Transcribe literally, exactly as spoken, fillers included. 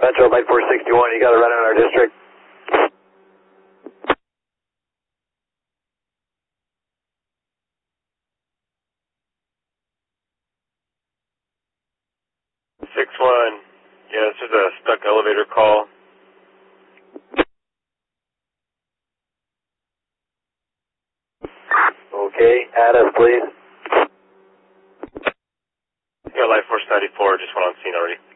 Metro Light four sixty-one, you got a run in our district. six one, yeah, this is a stuck elevator call. Okay, add us please. Yeah, Light Force ninety-four just went on scene already.